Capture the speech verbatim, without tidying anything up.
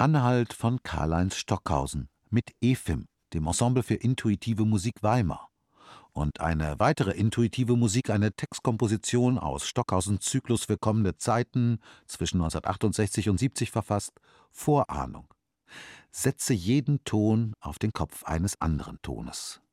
Anhalt von Karl-Heinz Stockhausen mit E F I M, dem Ensemble für intuitive Musik Weimar. Und eine weitere intuitive Musik, eine Textkomposition aus Stockhausens Zyklus für kommende Zeiten, zwischen neunzehnhundertachtundsechzig und siebzig verfasst, Vorahnung. Setze jeden Ton auf den Kopf eines anderen Tones.